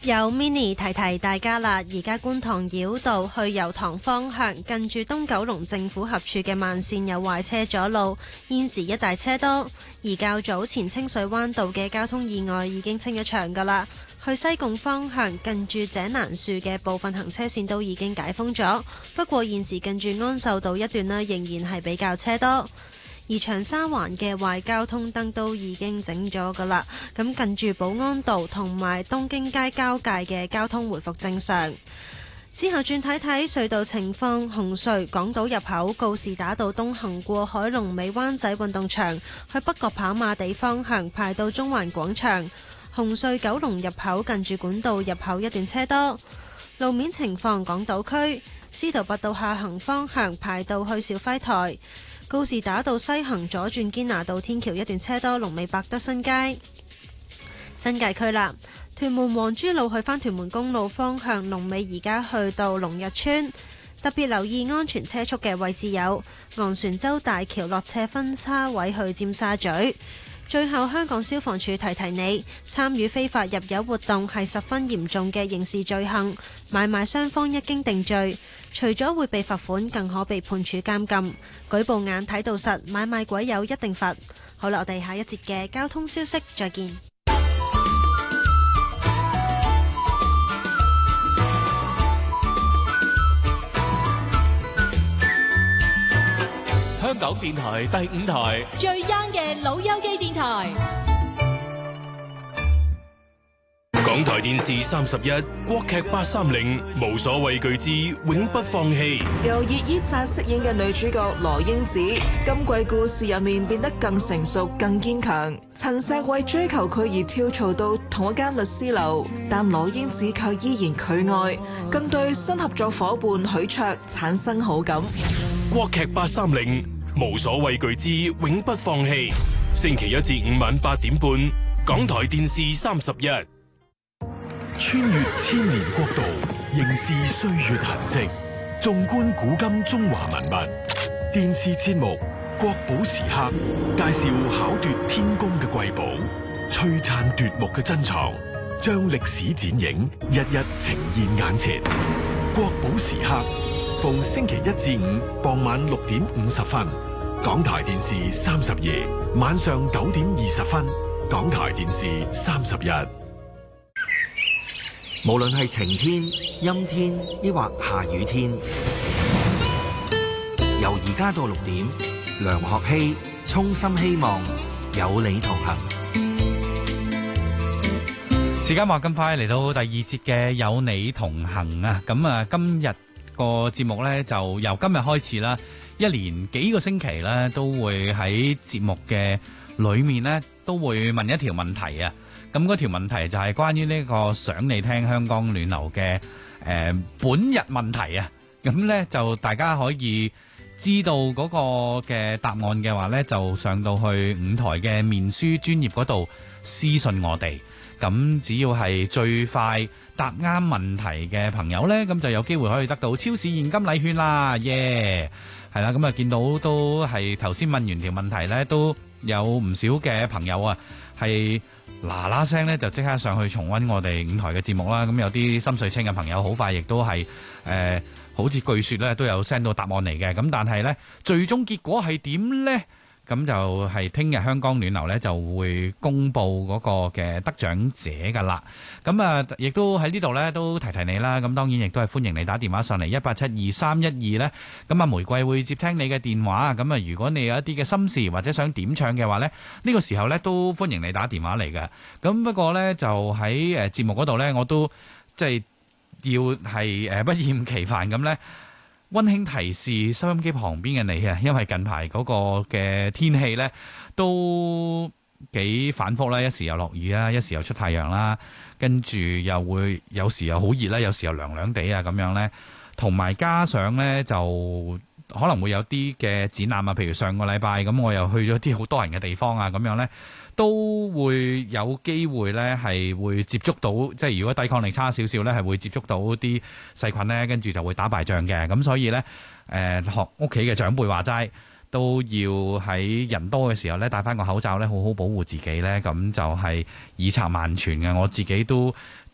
有 Mini 提提大家啦，而家觀塘繞道去油塘方向近住東九龍政府合署嘅慢線有壞車阻路，現時一大車多。而較早前清水灣道嘅交通意外已經清咗場噶啦，去西貢方向近住井欄樹嘅部分行車線都已經解封咗，不過現時近住安秀道一段呢，仍然係比較車多。而長沙灣嘅壞交通燈都已經整咗噶啦，咁近住寶安道同埋東京街交界嘅交通回復正常。之後轉睇睇隧道情況，紅隧港島入口告士打道東行過海龍尾灣仔運動場，去北角跑馬地方向排到中環廣場。紅隧九龍入口近住管道入口一段車多。路面情況，港島區司徒拔道下行方向排到去肇輝台。告士打道西行左轉堅拿道天橋一段車多，龍尾百德新街。新界區啦，屯門皇珠路去返屯門公路方向，龍尾而家去到龍日村。特別留意安全車速嘅位置有昂船洲大橋落斜分叉位去尖沙咀。最後，香港消防處提提你，參與非法入油活動係十分嚴重嘅刑事罪行，買賣雙方一經定罪，除咗會被罰款，更可被判處監禁。舉報眼睇到實，買賣鬼友一定罰。好啦，我哋下一節嘅交通消息再見。 香港電台第5台最 young 嘅老友記電台， 港台電視31國劇830無所畏懼之永不放棄。 由葉依扎飾演嘅女主角羅英子，今季故事入面變得更成熟、更堅強。陳碩為追求佢而跳槽到同一間律師樓，但羅英子卻依然拒愛，更對新合作伙伴許卓產生好感。 國劇830無所畏懼之永不放棄，星期1至5晚8點半，港台電視31。 穿越千年國度，凝視歲月痕跡，縱觀古今中華文物。電視節目《國寶時刻》介紹巧奪天工嘅瑰寶，璀璨奪目嘅珍藏，將歷史剪影日日呈現眼前。《國寶時刻》逢星期1至5傍晚6點50分，港台電視32；晚上9點20分，港台電視31。 無論係晴天、陰天，抑或下雨天，由而家到6點，梁學希衷心希望有你同行。 時間話咁快嚟到第2節嘅有你同行啊！咁啊，今日個節目呢，就由今日開始啦，一連幾個星期呢，都會喺節目嘅裏面呢，都會問一條問題啊！咁嗰條問題就係關於呢個想你聽香港暖流嘅本日問題啊！咁呢，就大家可以知道嗰個嘅答案嘅話呢，就上到去5台嘅面書專頁嗰度私信我哋。咁只要係最快答啱問題嘅朋友呢，咁就有機會可以得到超市現金禮券啦！耶，係啦，咁啊見到都係頭先問完條問題呢，都有唔少嘅朋友啊，係嗱嗱聲咧就即刻上去重溫我哋5台嘅節目啦。咁有啲心水清嘅朋友好快亦都係好似據說咧都有 send 到答案嚟嘅。咁但係咧最終結果係點咧？咁就係聽日香港暖流咧就會公布嗰個嘅得獎者噶啦。咁啊，亦都喺呢度咧都提提你啦。咁當然亦都係歡迎你打電話上嚟1872312咧。咁啊，玫瑰會接聽你嘅電話。咁啊，如果你有一啲嘅心事或者想點唱嘅話咧，呢個時候咧都歡迎你打電話嚟嘅。咁不過咧就喺節目嗰度咧，我都即係要係不厭其煩咁咧。溫馨提示收音機旁邊嘅你啊，因為近排嗰個嘅天氣呢都幾反覆啦，一時又落雨啦，一時又出太陽啦，跟住又會有時又好熱啦，有時又涼涼地啊咁樣呢，同埋加上呢就可能會有啲嘅展覽啊，譬如上個禮拜咁，我又去咗啲好多人嘅地方啊，咁樣呢都會有機會呢係會接觸到，即係如果抵抗力差少少呢，係會接觸到啲細菌呢，跟住就會打敗仗嘅。咁所以呢，學屋企嘅長輩話齋，都要喺人多嘅時候呢，戴翻個口罩呢，好好保護自己呢，咁就係以策萬全嘅。我自己都